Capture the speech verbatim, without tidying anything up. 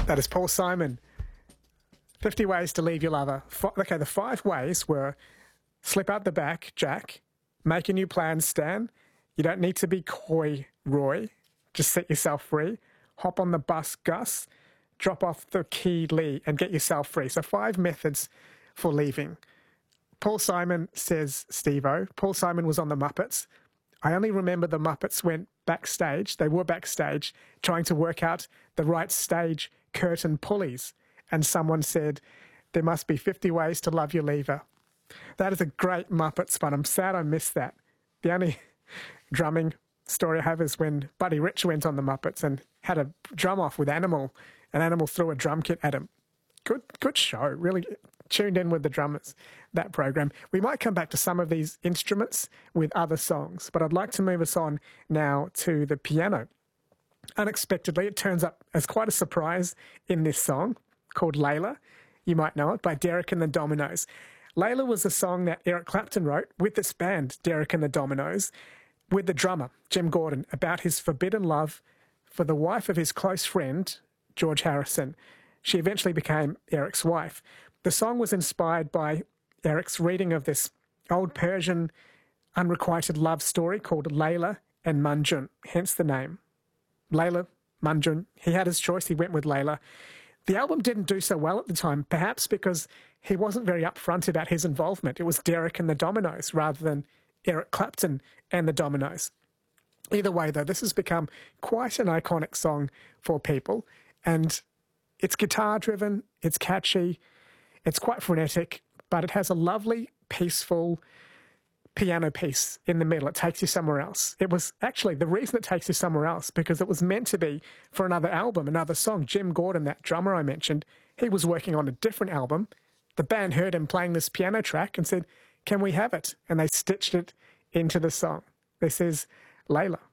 That is Paul Simon. fifty ways to leave your lover. F- okay, the five ways were slip out the back, Jack. Make a new plan, Stan. You don't need to be coy, Roy. Just set yourself free. Hop on the bus, Gus. Drop off the key, Lee, and get yourself free. So five methods for leaving. Paul Simon says, Steve-O. Paul Simon was on the Muppets. I only remember the Muppets went backstage. They were backstage trying to work out the right stage curtain pulleys. And someone said, there must be fifty ways to love your lever. That is a great Muppets fun. I'm sad I missed that. The only drumming story I have is when Buddy Rich went on the Muppets and had a drum off with Animal, and Animal threw a drum kit at him. Good, good show. Really tuned in with the drummers, that program. We might come back to some of these instruments with other songs, but I'd like to move us on now to the piano. Unexpectedly, it turns up as quite a surprise in this song called Layla. You might know it, by Derek and the Dominos. Layla was a song that Eric Clapton wrote with this band, Derek and the Dominos, with the drummer, Jim Gordon, about his forbidden love for the wife of his close friend, George Harrison. She eventually became Eric's wife. The song was inspired by Eric's reading of this old Persian unrequited love story called Layla and Majnun, hence the name. Layla, Majnun, he had his choice, he went with Layla. The album didn't do so well at the time, perhaps because he wasn't very upfront about his involvement. It was Derek and the Dominos rather than Eric Clapton and the Dominos. Either way, though, this has become quite an iconic song for people, and it's guitar-driven, it's catchy, it's quite frenetic, but it has a lovely, peaceful piano piece in the middle. It takes you somewhere else. It was actually the reason it takes you somewhere else because it was meant to be for another album, another song. Jim Gordon, that drummer I mentioned, he was working on a different album. The band heard him playing this piano track and said, can we have it? And they stitched it into the song. This is Layla.